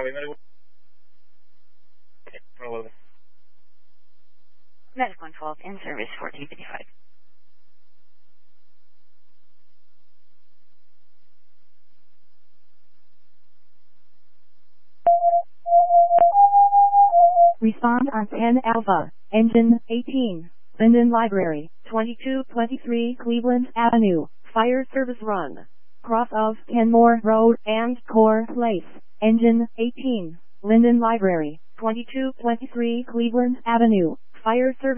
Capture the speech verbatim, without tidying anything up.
medical. Medical and twelve in service fourteen fifty-five. Respond on ten Alpha, engine eighteen, Linden Library, twenty-two twenty-three Cleveland Avenue, fire service run. Cross of Kenmore Road and Core Place, engine eighteen, Linden Library, twenty-two twenty-three Cleveland Avenue, fire service